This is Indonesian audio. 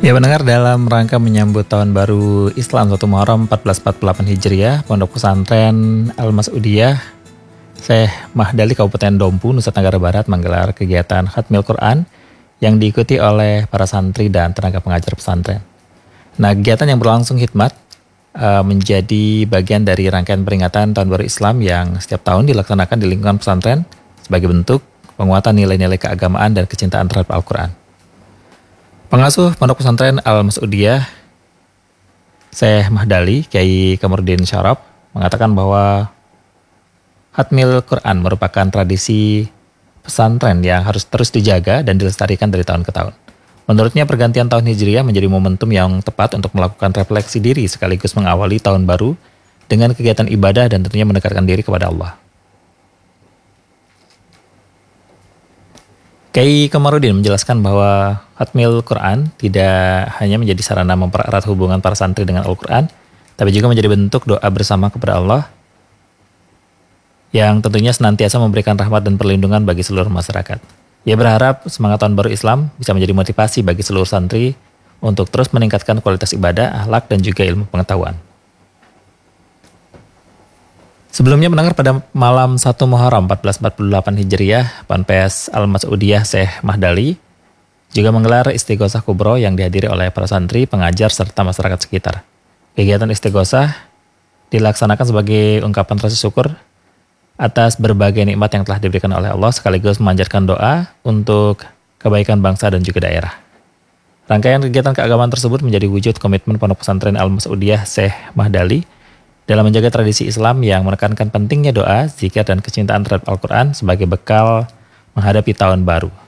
Ya pendengar, dalam rangka menyambut tahun baru Islam 1 Muharram 1448 Hijriah, Pondok Pesantren Al-Mas'udiyah Syekh Mahdali Kabupaten Dompu, Nusa Tenggara Barat menggelar kegiatan Khatmil Quran yang diikuti oleh para santri dan tenaga pengajar pesantren. Nah, kegiatan yang berlangsung hikmat menjadi bagian dari rangkaian peringatan Tahun Baru Islam yang setiap tahun dilaksanakan di lingkungan pesantren sebagai bentuk penguatan nilai-nilai keagamaan dan kecintaan terhadap Al-Quran. Pengasuh Pondok Pesantren Al-Mas'udiyah Syekh Mahdali, Kiai Kamarudin Syarab, mengatakan bahwa Khatmil Quran merupakan tradisi pesantren yang harus terus dijaga dan dilestarikan dari tahun ke tahun. Menurutnya, pergantian tahun Hijriah menjadi momentum yang tepat untuk melakukan refleksi diri sekaligus mengawali tahun baru dengan kegiatan ibadah dan tentunya mendekatkan diri kepada Allah. Kiai Kamarudin menjelaskan bahwa Khatmil Quran tidak hanya menjadi sarana mempererat hubungan para santri dengan Al-Quran, tapi juga menjadi bentuk doa bersama kepada Allah yang tentunya senantiasa memberikan rahmat dan perlindungan bagi seluruh masyarakat. Ia berharap semangat tahun baru Islam bisa menjadi motivasi bagi seluruh santri untuk terus meningkatkan kualitas ibadah, akhlak, dan juga ilmu pengetahuan. Sebelumnya mendengar pada malam 1 Muharram 1448 Hijriah, Ponpes Al-Mas'udiyah Syekh Mahdali juga menggelar istighosah kubro yang dihadiri oleh para santri, pengajar, serta masyarakat sekitar. Kegiatan istighosah dilaksanakan sebagai ungkapan rasa syukur atas berbagai nikmat yang telah diberikan oleh Allah, sekaligus memanjatkan doa untuk kebaikan bangsa dan juga daerah. Rangkaian kegiatan keagamaan tersebut menjadi wujud komitmen Pondok Pesantren Al-Mas'udiyah Syekh Mahdali dalam menjaga tradisi Islam yang menekankan pentingnya doa, zikir, dan kecintaan terhadap Al-Quran sebagai bekal menghadapi tahun baru.